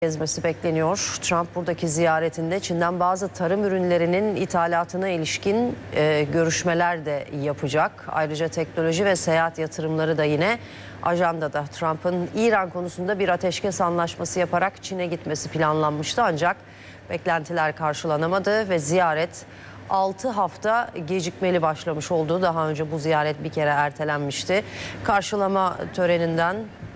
Gezmesi bekleniyor. Trump buradaki ziyaretinde Çin'den bazı tarım ürünlerinin ithalatına ilişkin görüşmeler de yapacak. Ayrıca teknoloji ve seyahat yatırımları da yine ajandada. Trump'ın İran konusunda bir ateşkes anlaşması yaparak Çin'e gitmesi planlanmıştı, ancak beklentiler karşılanamadı ve ziyaret 6 hafta gecikmeli başlamış oldu. Daha önce bu ziyaret bir kere ertelenmişti. Karşılama töreninden